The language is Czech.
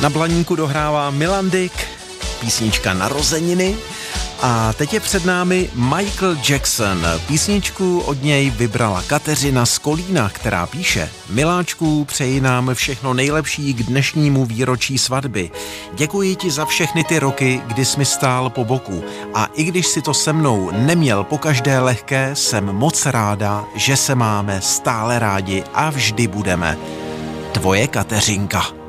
Na Blaníku dohrává Milan Dyk, písnička Narozeniny. A teď je před námi Michael Jackson. Písničku od něj vybrala Kateřina z Kolína, která píše: Miláčku, přeji nám všechno nejlepší k dnešnímu výročí svatby. Děkuji ti za všechny ty roky, kdy jsi mi stál po boku. A i když si to se mnou neměl pokaždé lehké, jsem moc ráda, že se máme stále rádi a vždy budeme. Tvoje Kateřinka.